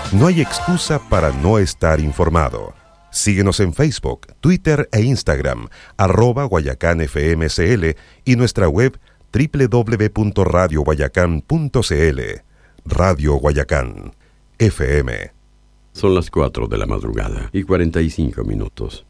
No hay excusa para no estar informado. Síguenos en Facebook, Twitter e Instagram, @GuayacánFMCL y nuestra web www.radioguayacán.cl. Radio Guayacán, FM. Son las 4 de la madrugada y 45 minutos.